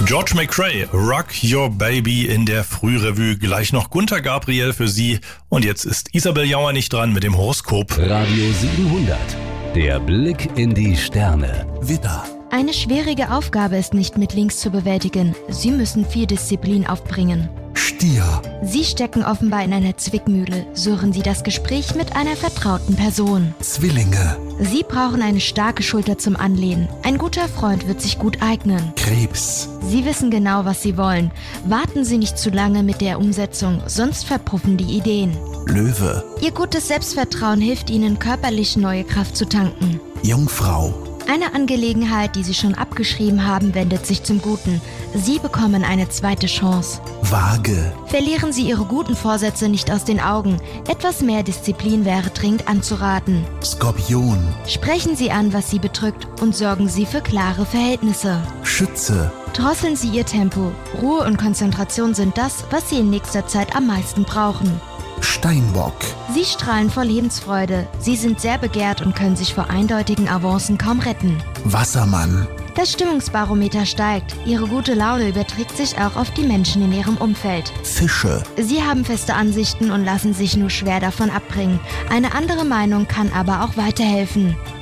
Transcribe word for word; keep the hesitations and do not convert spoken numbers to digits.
George McRae, Rock Your Baby in der Frührevue. Gleich noch Gunter Gabriel für Sie. Und jetzt ist Isabel Jauer nicht dran mit dem Horoskop. Radio siebenhundert. Der Blick in die Sterne. Widder. Eine schwierige Aufgabe ist nicht mit links zu bewältigen. Sie müssen viel Disziplin aufbringen. Stier. Sie stecken offenbar in einer Zwickmühle. Suchen Sie das Gespräch mit einer vertrauten Person. Zwillinge. Sie brauchen eine starke Schulter zum Anlehnen. Ein guter Freund wird sich gut eignen. Krebs. Sie wissen genau, was Sie wollen. Warten Sie nicht zu lange mit der Umsetzung, sonst verpuffen die Ideen. Löwe. Ihr gutes Selbstvertrauen hilft Ihnen, körperlich neue Kraft zu tanken. Jungfrau. Eine Angelegenheit, die Sie schon abgeschrieben haben, wendet sich zum Guten. Sie bekommen eine zweite Chance. Waage. Verlieren Sie Ihre guten Vorsätze nicht aus den Augen. Etwas mehr Disziplin wäre dringend anzuraten. Skorpion. Sprechen Sie an, was Sie bedrückt, und sorgen Sie für klare Verhältnisse. Schütze. Drosseln Sie Ihr Tempo. Ruhe und Konzentration sind das, was Sie in nächster Zeit am meisten brauchen. Steinbock. Sie strahlen vor Lebensfreude. Sie sind sehr begehrt und können sich vor eindeutigen Avancen kaum retten. Wassermann. Das Stimmungsbarometer steigt. Ihre gute Laune überträgt sich auch auf die Menschen in Ihrem Umfeld. Fische. Sie haben feste Ansichten und lassen sich nur schwer davon abbringen. Eine andere Meinung kann aber auch weiterhelfen.